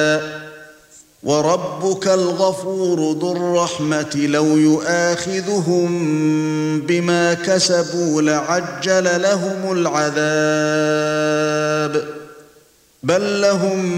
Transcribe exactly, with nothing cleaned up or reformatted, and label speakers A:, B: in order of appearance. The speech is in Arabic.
A: وَرَبُّكَ الْغَفُورُ ذُو الرَّحْمَةِ لَوْ يُؤَاخِذُهُم بِمَا كَسَبُوا لَعَجَّلَ لَهُمُ الْعَذَابَ بَل لَّهُم